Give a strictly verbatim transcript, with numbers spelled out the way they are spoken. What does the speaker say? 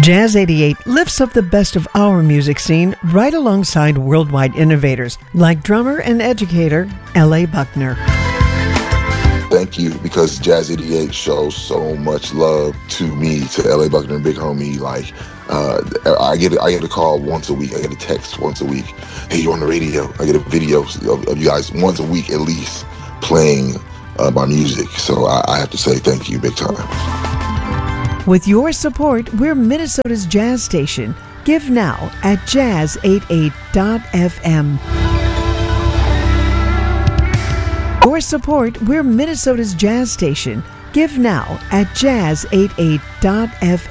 Jazz eighty-eight lifts up the best of our music scene right alongside worldwide innovators like drummer and educator L A. Buckner. Thank you, because Jazz eighty-eight shows so much love to me, to L A. Buckner and Big Homie. Like, uh, I get I get a call once a week. I get a text once a week. Hey, you're on the radio. I get a video of, of you guys once a week at least playing uh, my music. So I, I have to say thank you big time. With your support, we're Minnesota's jazz station. Give now at jazz eighty-eight dot f m. Your support, we're Minnesota's jazz station. Give now at jazz eighty-eight dot f m.